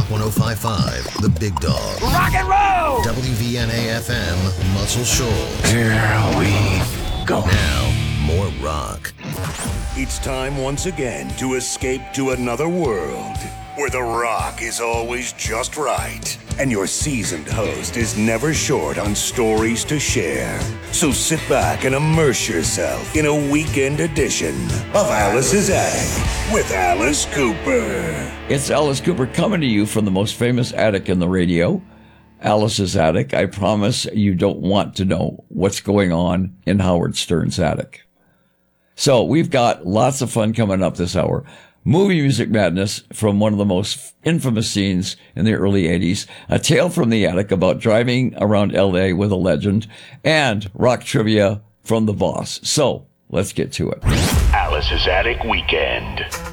Talk 105.5, The Big Dog. Rock and roll! WVNA FM, Muscle Shoals. Here we go. Now, more rock. It's time once again to escape to another world where the rock is always just right and your seasoned host is never short on stories to share. So sit back and immerse yourself in a weekend edition of Alice's Attic with Alice Cooper. It's Alice Cooper coming to you from the most famous attic in the radio, Alice's Attic. I promise you don't want to know what's going on in Howard Stern's attic. So we've got lots of fun coming up this hour. Movie music madness from one of the most infamous scenes in the early 80s, a tale from the attic about driving around LA with a legend, and rock trivia from the boss. So let's get to it. Alice's Attic Weekend.